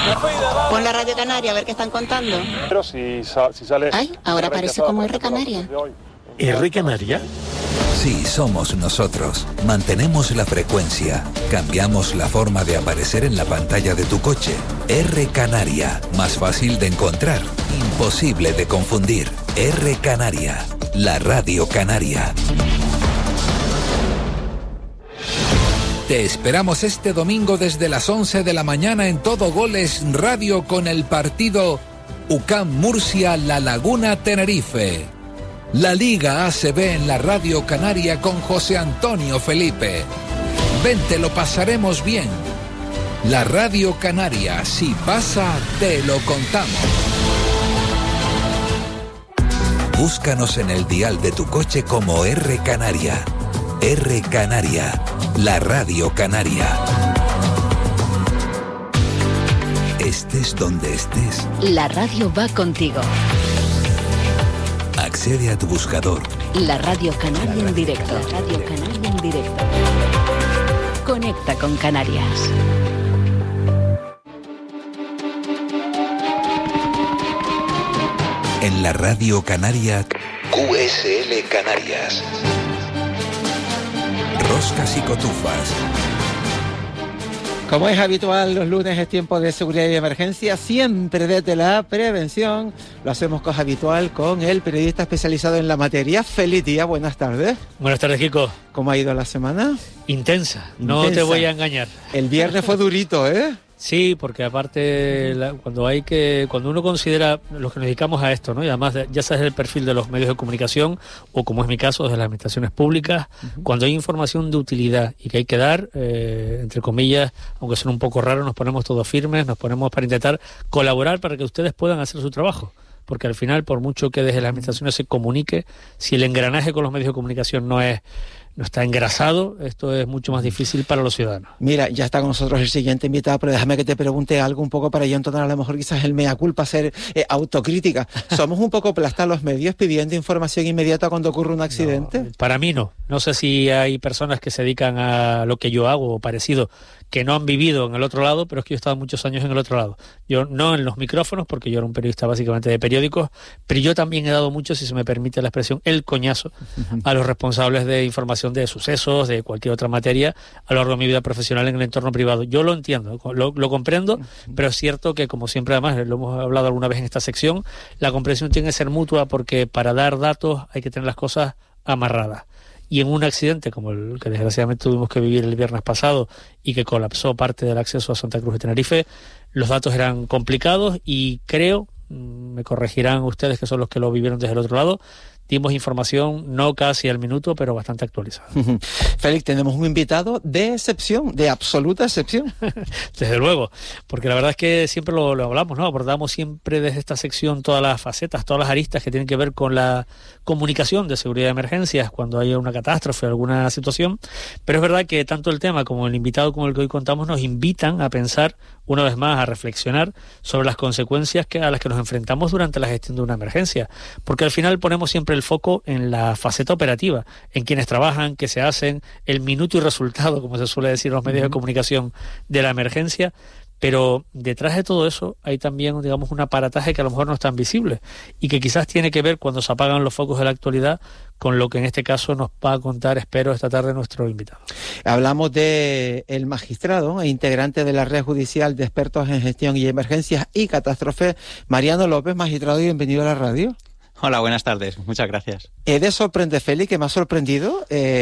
Pon la Radio Canaria a ver qué están contando. Pero si sale... Ay, ahora parece como R Canaria. ¿R Canaria? Sí, somos nosotros. Mantenemos la frecuencia. Cambiamos la forma de aparecer en la pantalla de tu coche. R Canaria. Más fácil de encontrar. Imposible de confundir. R Canaria. La Radio Canaria. Te esperamos este domingo desde las 11 de la mañana en Todo Goles Radio con el partido UCAM Murcia La Laguna Tenerife. La Liga ACB en la Radio Canaria con José Antonio Felipe. Vente, lo pasaremos bien. La Radio Canaria, si pasa, te lo contamos. Búscanos en el dial de tu coche como R Canaria. R Canaria, la Radio Canaria. Estés donde estés, la radio va contigo. Accede a tu buscador. La Radio Canaria en directo. La Radio Canaria en directo. Conecta con Canarias. En la Radio Canaria, QSL Canarias. Roscas y cotufas. Como es habitual, los lunes es tiempo de seguridad y emergencia, siempre desde la prevención. Lo hacemos como habitual con el periodista especializado en la materia. Feliz día, buenas tardes. Buenas tardes, Kiko. ¿Cómo ha ido la semana? Intensa, no te voy a engañar. El viernes fue durito, ¿eh? Sí, porque aparte cuando uno considera los que nos dedicamos a esto, ¿no? Y además ya sabes el perfil de los medios de comunicación o, como es mi caso, de las administraciones públicas, cuando hay información de utilidad y que hay que dar, entre comillas, aunque suene un poco raro, nos ponemos todos firmes, nos ponemos para intentar colaborar para que ustedes puedan hacer su trabajo. Porque al final, por mucho que desde las administraciones se comunique, si el engranaje con los medios de comunicación no está engrasado, esto es mucho más difícil para los ciudadanos. Mira, ya está con nosotros el siguiente invitado, pero déjame que te pregunte algo un poco para yo entonar a lo mejor quizás el mea culpa, hacer autocrítica. ¿Somos un poco plastar los medios pidiendo información inmediata cuando ocurre un accidente? No, para mí no. No sé si hay personas que se dedican a lo que yo hago o parecido, que no han vivido en el otro lado, pero es que yo he estado muchos años en el otro lado. Yo no en los micrófonos, porque yo era un periodista básicamente de periódicos, pero yo también he dado mucho, si se me permite la expresión, el coñazo a los responsables de información de sucesos, de cualquier otra materia, a lo largo de mi vida profesional en el entorno privado. Yo lo entiendo, lo comprendo, pero es cierto que, como siempre, además, lo hemos hablado alguna vez en esta sección, la comprensión tiene que ser mutua, porque para dar datos hay que tener las cosas amarradas. Y en un accidente como el que desgraciadamente tuvimos que vivir el viernes pasado y que colapsó parte del acceso a Santa Cruz de Tenerife, los datos eran complicados y creo, me corregirán ustedes que son los que lo vivieron desde el otro lado, dimos información no casi al minuto, pero bastante actualizada. Félix, tenemos un invitado de excepción, de absoluta excepción. Desde luego, porque la verdad es que siempre lo hablamos, ¿no? Abordamos siempre desde esta sección todas las facetas, todas las aristas que tienen que ver con la comunicación de seguridad de emergencias cuando hay una catástrofe o alguna situación, pero es verdad que tanto el tema como el invitado con el que hoy contamos nos invitan a pensar una vez más, a reflexionar sobre las consecuencias a las que nos enfrentamos durante la gestión de una emergencia, porque al final ponemos siempre el foco en la faceta operativa, en quienes trabajan, qué se hacen, el minuto y resultado, como se suele decir en los medios de comunicación, de la emergencia, pero detrás de todo eso hay también, digamos, un aparataje que a lo mejor no es tan visible y que quizás tiene que ver, cuando se apagan los focos de la actualidad, con lo que en este caso nos va a contar, espero, esta tarde nuestro invitado. Hablamos de el magistrado e integrante de la Red Judicial de Expertos en Gestión y Emergencias y Catástrofes, Mariano López. Magistrado, bienvenido a la radio. Hola, buenas tardes, muchas gracias. He de sorprender, Félix, que me ha sorprendido.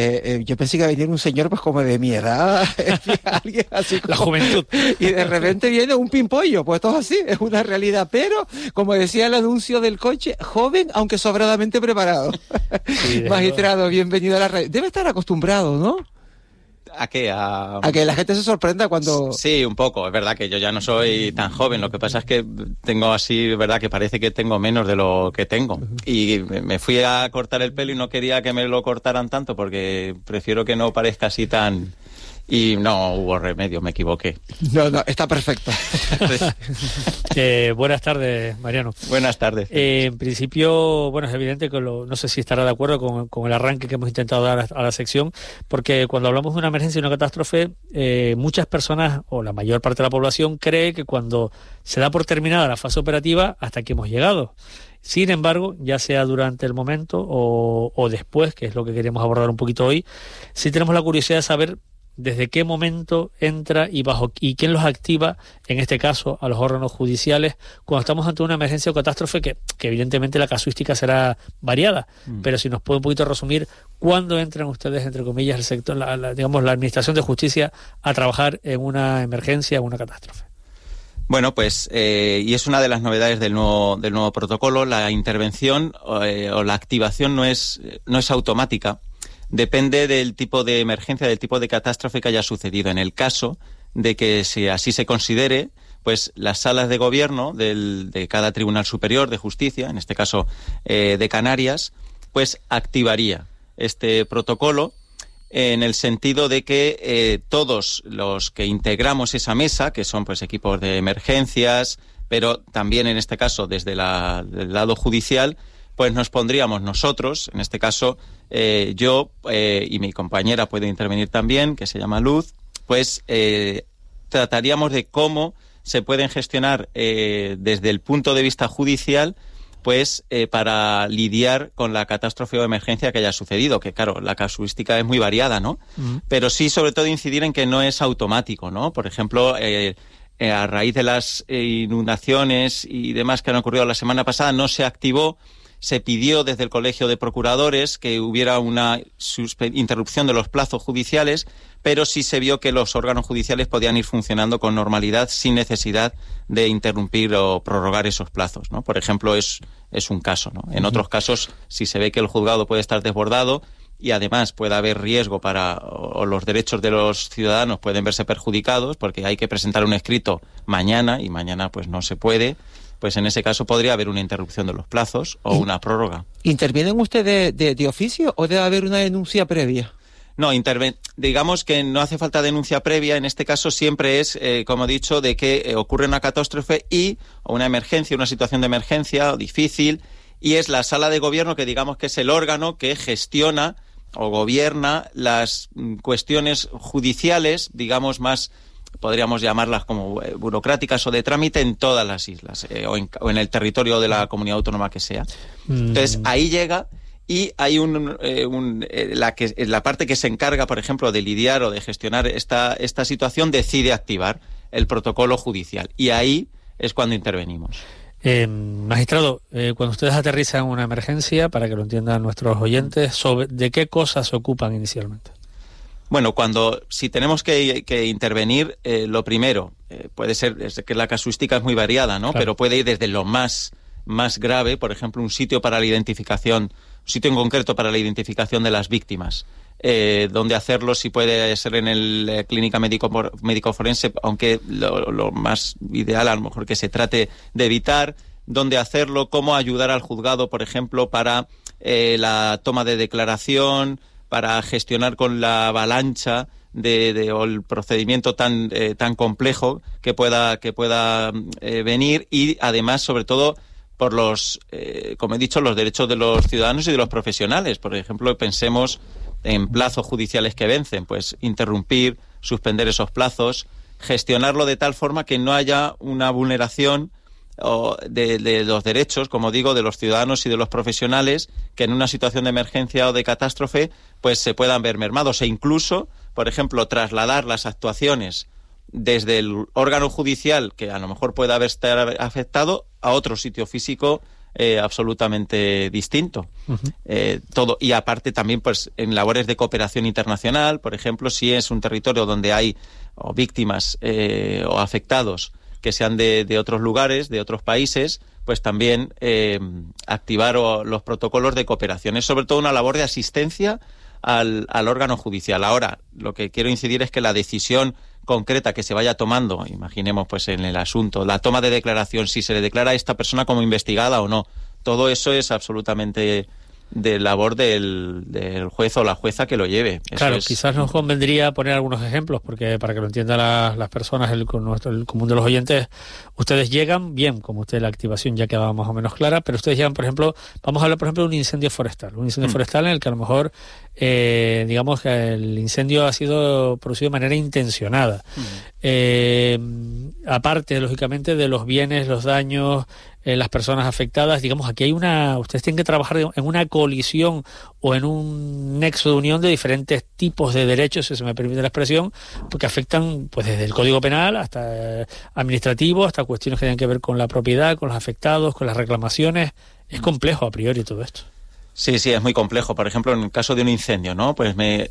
Yo pensé que iba a venir un señor pues como de mi edad, alguien así como... La juventud. Y de repente viene un pimpollo, pues todo así, es una realidad. Pero, como decía el anuncio del coche, joven, aunque sobradamente preparado. Sí, magistrado, bienvenido a la radio. Debe estar acostumbrado, ¿no? ¿A qué? A que la gente se sorprenda cuando... Sí, un poco. Es verdad que yo ya no soy tan joven. Lo que pasa es que tengo así, es verdad que parece que tengo menos de lo que tengo. Y me fui a cortar el pelo y no quería que me lo cortaran tanto porque prefiero que no parezca así tan... Y no hubo remedio, me equivoqué. No, está perfecto. Buenas tardes, Mariano. Buenas tardes. En principio, bueno, es evidente que no sé si estará de acuerdo con el arranque que hemos intentado dar a la sección, porque cuando hablamos de una emergencia y una catástrofe, muchas personas, o la mayor parte de la población, cree que cuando se da por terminada la fase operativa, hasta aquí hemos llegado. Sin embargo, ya sea durante el momento o después, que es lo que queremos abordar un poquito hoy, sí tenemos la curiosidad de saber desde qué momento entra y quién los activa, en este caso a los órganos judiciales, cuando estamos ante una emergencia o catástrofe que evidentemente la casuística será variada, pero si nos puede un poquito resumir cuándo entran ustedes, entre comillas, el sector, la administración de justicia a trabajar en una emergencia o una catástrofe. Bueno, pues, y es una de las novedades del nuevo protocolo, la intervención o la activación no es automática. Depende del tipo de emergencia, del tipo de catástrofe que haya sucedido. En el caso de que así se considere, pues las salas de gobierno de cada Tribunal Superior de Justicia, en este caso de Canarias, pues activaría este protocolo en el sentido de que todos los que integramos esa mesa, que son pues equipos de emergencias, pero también en este caso desde del lado judicial, pues nos pondríamos nosotros, en este caso yo y mi compañera puede intervenir también, que se llama Luz, pues trataríamos de cómo se pueden gestionar desde el punto de vista judicial, pues para lidiar con la catástrofe o emergencia que haya sucedido, que claro, la casuística es muy variada, ¿no? Pero sí, sobre todo, incidir en que no es automático, ¿no? Por ejemplo, a raíz de las inundaciones y demás que han ocurrido la semana pasada, no se activó. Se pidió desde el Colegio de Procuradores que hubiera una interrupción de los plazos judiciales, pero sí se vio que los órganos judiciales podían ir funcionando con normalidad sin necesidad de interrumpir o prorrogar esos plazos, ¿no? Por ejemplo, es un caso, ¿no? En otros casos, si se ve que el juzgado puede estar desbordado y además puede haber riesgo o los derechos de los ciudadanos pueden verse perjudicados porque hay que presentar un escrito mañana y mañana pues no se puede, pues en ese caso podría haber una interrupción de los plazos o una prórroga. ¿Intervienen ustedes de oficio o debe haber una denuncia previa? No, digamos que no hace falta denuncia previa. En este caso siempre es, como he dicho, de que ocurre una catástrofe o una emergencia, una situación de emergencia difícil, y es la sala de gobierno que digamos que es el órgano que gestiona o gobierna las cuestiones judiciales, digamos más, podríamos llamarlas como burocráticas o de trámite en todas las islas o en el territorio de la comunidad autónoma que sea. Entonces ahí llega y hay la parte que se encarga, por ejemplo, de lidiar o de gestionar esta situación decide activar el protocolo judicial y ahí es cuando intervenimos. Magistrado, cuando ustedes aterrizan una emergencia, para que lo entiendan nuestros oyentes, ¿de qué cosas se ocupan inicialmente? Bueno, si tenemos que intervenir, lo primero puede ser, es que la casuística es muy variada, ¿no? Claro. Pero puede ir desde lo más grave, por ejemplo, un sitio en concreto para la identificación de las víctimas. Donde hacerlo, si puede ser en el clínica médico forense, aunque lo más ideal a lo mejor que se trate de evitar, dónde hacerlo, cómo ayudar al juzgado, por ejemplo, para la toma de declaración, para gestionar con la avalancha o el procedimiento tan complejo que pueda venir, y además, sobre todo, por como he dicho, los derechos de los ciudadanos y de los profesionales. Por ejemplo, pensemos en plazos judiciales que vencen, pues interrumpir, suspender esos plazos, gestionarlo de tal forma que no haya una vulneración de los derechos, como digo, de los ciudadanos y de los profesionales, que en una situación de emergencia o de catástrofe pues se puedan ver mermados, e incluso, por ejemplo, trasladar las actuaciones desde el órgano judicial, que a lo mejor pueda estar afectado, a otro sitio físico absolutamente distinto. Todo, y aparte también pues en labores de cooperación internacional, por ejemplo, si es un territorio donde hay víctimas o afectados que sean de otros lugares, de otros países, pues también activar los protocolos de cooperación. Es sobre todo una labor de asistencia al órgano judicial. Ahora, lo que quiero incidir es que la decisión concreta que se vaya tomando, imaginemos pues en el asunto, la toma de declaración, si se le declara a esta persona como investigada o no, todo eso es absolutamente labor del juez o la jueza que lo lleve. Claro, quizás nos convendría poner algunos ejemplos, porque para que lo entiendan las personas, el común de los oyentes, ustedes llegan, bien, como usted la activación ya quedaba más o menos clara, pero ustedes llegan, por ejemplo, vamos a hablar, por ejemplo, de un incendio forestal en el que a lo mejor, digamos que el incendio ha sido producido de manera intencionada. Aparte, lógicamente, de los bienes, los daños, las personas afectadas, digamos, aquí ustedes tienen que trabajar en una colisión o en un nexo de unión de diferentes tipos de derechos, si se me permite la expresión, porque afectan pues desde el Código Penal hasta administrativo, hasta cuestiones que tienen que ver con la propiedad, con los afectados, con las reclamaciones. Es complejo a priori todo esto. Sí, es muy complejo. Por ejemplo, en el caso de un incendio, ¿no? Pues me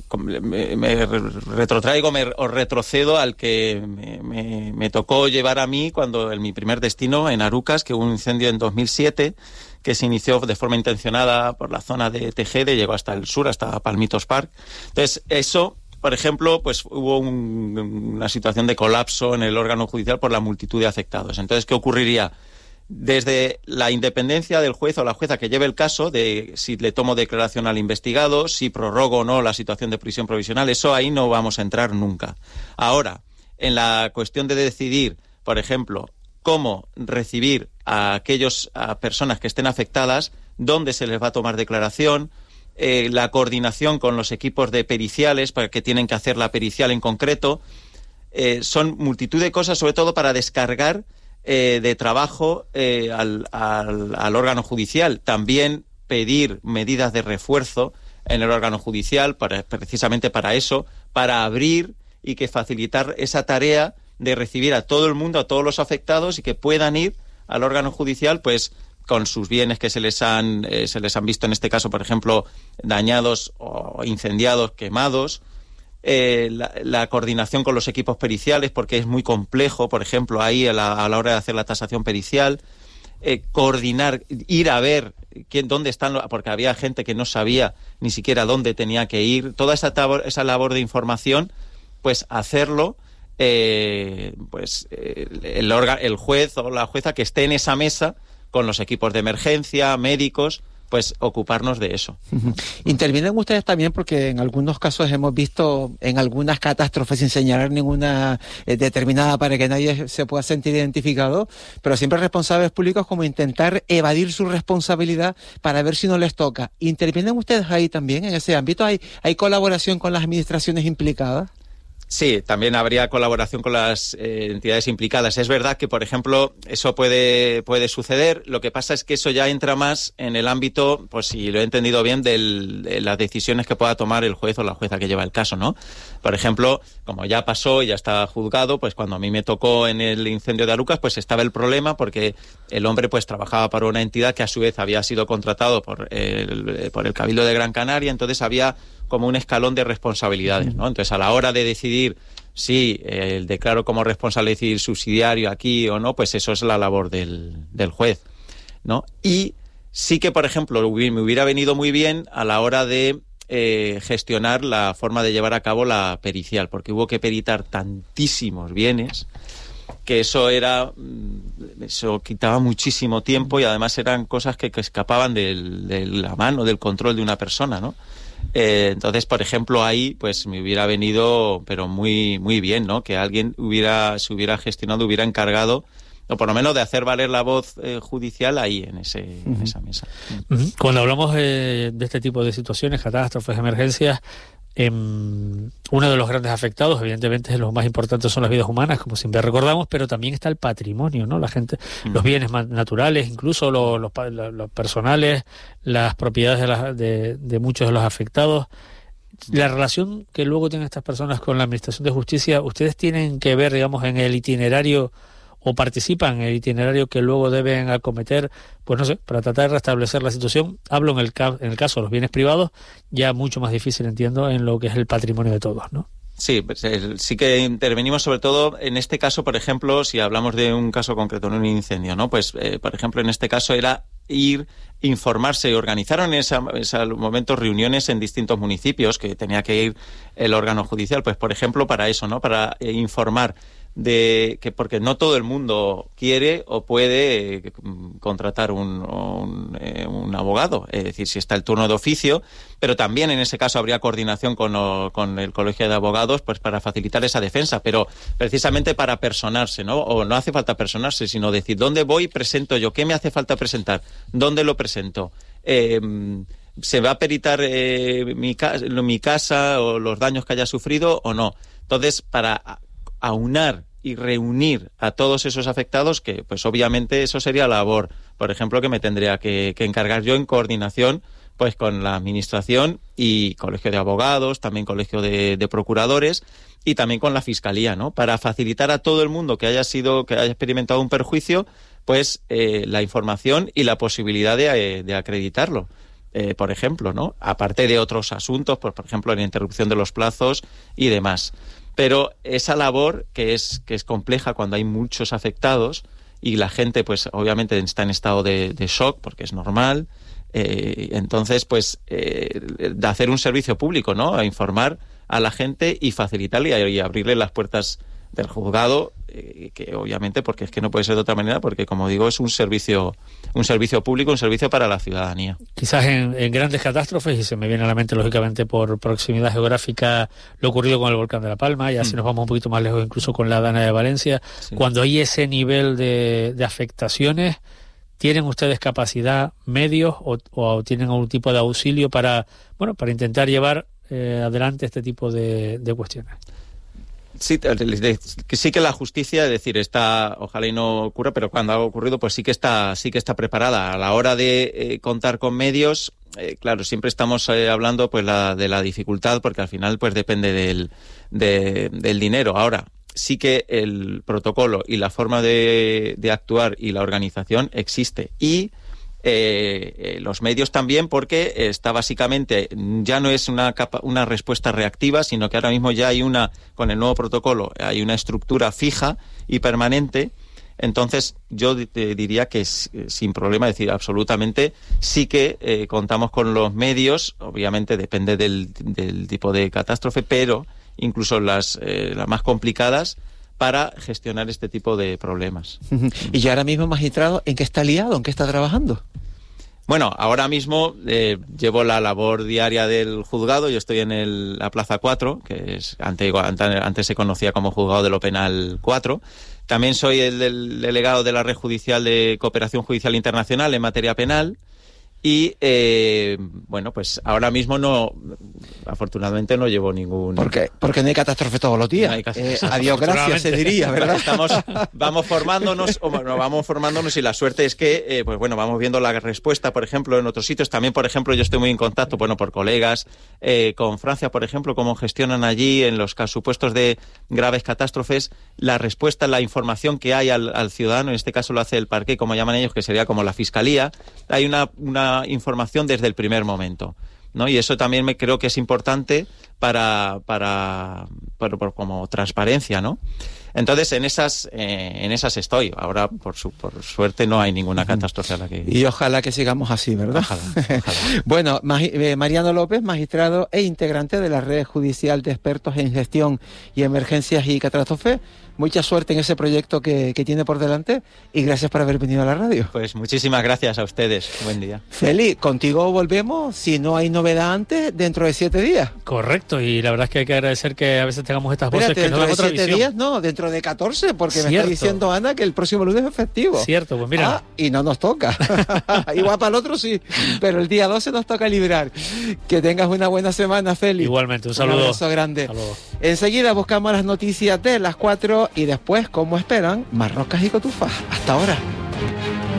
retrotraigo o retrocedo al que me tocó llevar a mí cuando en mi primer destino, en Arucas, que hubo un incendio en 2007, que se inició de forma intencionada por la zona de Tejede, llegó hasta el sur, hasta Palmitos Park. Entonces, eso, por ejemplo, pues hubo una situación de colapso en el órgano judicial por la multitud de afectados. Entonces, ¿qué ocurriría? Desde la independencia del juez o la jueza que lleve el caso, de si le tomo declaración al investigado, si prorrogo o no la situación de prisión provisional, eso ahí no vamos a entrar nunca. Ahora, en la cuestión de decidir, por ejemplo, cómo recibir a personas que estén afectadas, dónde se les va a tomar declaración, la coordinación con los equipos de periciales para que tienen que hacer la pericial en concreto, son multitud de cosas, sobre todo para descargar de trabajo al órgano judicial. También pedir medidas de refuerzo en el órgano judicial precisamente para eso, para abrir y que facilitar esa tarea de recibir a todo el mundo, a todos los afectados, y que puedan ir al órgano judicial pues con sus bienes que se les han visto, en este caso, por ejemplo, dañados o incendiados, quemados. La coordinación con los equipos periciales, porque es muy complejo, por ejemplo, ahí a la hora de hacer la tasación pericial, coordinar, ir a ver dónde están, porque había gente que no sabía ni siquiera dónde tenía que ir, toda esa labor de información, pues hacerlo, el juez o la jueza que esté en esa mesa con los equipos de emergencia, médicos, pues ocuparnos de eso. Intervienen ustedes también porque en algunos casos hemos visto en algunas catástrofes, sin señalar ninguna determinada para que nadie se pueda sentir identificado, pero siempre responsables públicos como intentar evadir su responsabilidad para ver si no les toca. ¿Intervienen ustedes ahí también en ese ámbito? ¿Hay colaboración con las administraciones implicadas? Sí, también habría colaboración con las entidades implicadas. Es verdad que, por ejemplo, eso puede suceder. Lo que pasa es que eso ya entra más en el ámbito, pues si lo he entendido bien, de las decisiones que pueda tomar el juez o la jueza que lleva el caso, ¿no? Por ejemplo, como ya pasó y ya está juzgado, pues cuando a mí me tocó en el incendio de Arucas, pues estaba el problema porque el hombre pues trabajaba para una entidad que a su vez había sido contratado por el Cabildo de Gran Canaria, entonces había como un escalón de responsabilidades, ¿no? Entonces, a la hora de decidir si declaro como responsable decidir subsidiario aquí o no, pues eso es la labor del juez, ¿no? Y sí que, por ejemplo, me hubiera venido muy bien a la hora de gestionar la forma de llevar a cabo la pericial, porque hubo que peritar tantísimos bienes que eso quitaba muchísimo tiempo y además eran cosas que escapaban de la mano, del control de una persona, ¿no? Entonces, por ejemplo, ahí pues me hubiera venido, pero muy muy bien, ¿no? Que alguien se hubiera gestionado, hubiera encargado, o por lo menos de hacer valer la voz judicial ahí en esa mesa. Cuando hablamos de este tipo de situaciones, catástrofes, emergencias, uno de los grandes afectados, evidentemente, los más importantes son las vidas humanas, como siempre recordamos, pero también está el patrimonio, ¿no? La gente, los bienes naturales, incluso los personales, las propiedades de muchos de los afectados. La relación que luego tienen estas personas con la Administración de Justicia, ¿ustedes tienen que ver, digamos, en el itinerario o participan en el itinerario que luego deben acometer, pues no sé, para tratar de restablecer la situación? Hablo en el caso de los bienes privados, ya mucho más difícil, entiendo, en lo que es el patrimonio de todos, ¿no? Sí, pues, sí que intervenimos sobre todo en este caso, por ejemplo, si hablamos de un caso concreto, en un incendio, ¿no? Pues, por ejemplo, en este caso era informarse y organizaron en ese momento reuniones en distintos municipios que tenía que ir el órgano judicial, pues por ejemplo para eso, ¿no? Para informar que porque no todo el mundo quiere o puede contratar un abogado. Es decir, si está el turno de oficio, pero también en ese caso habría coordinación con el Colegio de Abogados, pues para facilitar esa defensa, pero precisamente para personarse, ¿no? O no hace falta personarse, sino decir, ¿dónde voy? Presento yo. ¿Qué me hace falta presentar? ¿Dónde lo presento? ¿Se va a peritar mi casa o los daños que haya sufrido o no? Entonces, para aunar y reunir a todos esos afectados, que pues obviamente eso sería labor, por ejemplo, que me tendría que encargar yo en coordinación pues con la administración y colegio de abogados, también colegio de procuradores y también con la fiscalía, ¿no? Para facilitar a todo el mundo que haya experimentado un perjuicio, pues la información y la posibilidad de acreditarlo. Por ejemplo, ¿no? Aparte de otros asuntos, pues, por ejemplo, la interrupción de los plazos y demás. Pero esa labor que es compleja cuando hay muchos afectados y la gente, pues, obviamente está en estado de shock, porque es normal. Entonces, pues, de hacer un servicio público, ¿no? A informar a la gente y facilitarle y abrirle las puertas del juzgado, que obviamente, porque es que no puede ser de otra manera, porque como digo, es un servicio público, un servicio para la ciudadanía. Quizás en grandes catástrofes, y se me viene a la mente lógicamente por proximidad geográfica lo ocurrido con el volcán de La Palma, ya si nos vamos un poquito más lejos incluso con la Dana de Valencia, sí. Cuando hay ese nivel de afectaciones, ¿tienen ustedes capacidad, medios o tienen algún tipo de auxilio para intentar llevar adelante este tipo de cuestiones? Sí que la justicia, es decir, está, ojalá y no ocurra, pero cuando ha ocurrido, pues sí que está preparada. A la hora de contar con medios, claro, siempre estamos hablando pues de la dificultad, porque al final pues depende del dinero. Ahora, sí que el protocolo y la forma de actuar y la organización existe. Y los medios también, porque está básicamente, ya no es una respuesta reactiva, sino que ahora mismo ya hay con el nuevo protocolo, hay una estructura fija y permanente. Entonces yo diría que sin problema, es decir, absolutamente sí que contamos con los medios, obviamente depende del tipo de catástrofe, pero incluso las más complicadas, para gestionar este tipo de problemas. Y ya ahora mismo, magistrado, ¿en qué está liado? ¿En qué está trabajando? Bueno, ahora mismo llevo la labor diaria del juzgado. Yo estoy en la Plaza 4, que es antes se conocía como Juzgado de lo Penal 4. También soy el delegado de la Red Judicial de Cooperación Judicial Internacional en materia penal. Y, pues ahora mismo afortunadamente no llevo ningún... ¿Por qué? Porque no hay catástrofe todos los días. No adiós, gracias, se diría, ¿verdad? Vamos formándonos y la suerte es que, vamos viendo la respuesta, por ejemplo, en otros sitios. También, por ejemplo, yo estoy muy en contacto, por colegas, con Francia, por ejemplo, cómo gestionan allí en los supuestos de graves catástrofes, la respuesta, la información que hay al ciudadano, en este caso lo hace el parquet, como llaman ellos, que sería como la fiscalía. Hay una información desde el primer momento, ¿no? Y eso también creo que es importante para como transparencia, ¿no? Entonces en esas estoy. Ahora por suerte no hay ninguna catástrofe a la que... Y ojalá que sigamos así, ¿verdad? Ojalá. Bueno, Mariano López, magistrado e integrante de la Red Judicial de Expertos en Gestión y Emergencias y Catástrofes. Mucha suerte en ese proyecto que tiene por delante y gracias por haber venido a la radio. Pues muchísimas gracias a ustedes. Buen día. Feli, contigo volvemos, si no hay novedad antes, dentro de 7 días. Correcto, y la verdad es que hay que agradecer que a veces tengamos estas voces que nos dan otra visión. ¿Dentro de 7 días? No, dentro de 14, porque Cierto. Me está diciendo Ana que el próximo lunes es festivo. Cierto, pues mira. Y no nos toca. Igual para el otro sí, pero el día 12 nos toca librar. Que tengas una buena semana, Feli. Igualmente, un saludo. Un abrazo grande. Enseguida buscamos las noticias de las 4 y después, como esperan, más roscas y cotufas. Hasta ahora.